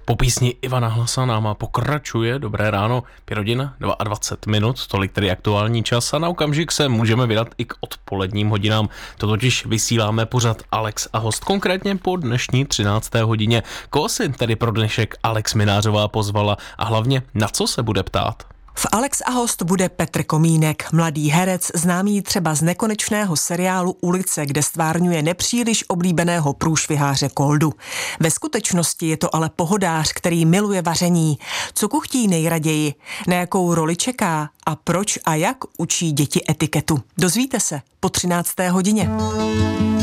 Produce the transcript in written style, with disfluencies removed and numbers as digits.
Po písni Ivana Hlasa náma pokračuje Dobré ráno, 5 hodin 22 minut, tolik tedy aktuální čas a na okamžik se můžeme vydat i k odpoledním hodinám. To totiž vysíláme pořad Alex a host, konkrétně po dnešní 13. hodině. Koho si tedy pro dnešek Alex Minářová pozvala a hlavně na co se bude ptát? V Alex a host bude Petr Komínek, mladý herec, známý třeba z nekonečného seriálu Ulice, kde stvárňuje nepříliš oblíbeného průšviháře Koldu. Ve skutečnosti je to ale pohodář, který miluje vaření. Co kuchtí nejraději, na jakou roli čeká a proč a jak učí děti etiketu. Dozvíte se po 13. hodině.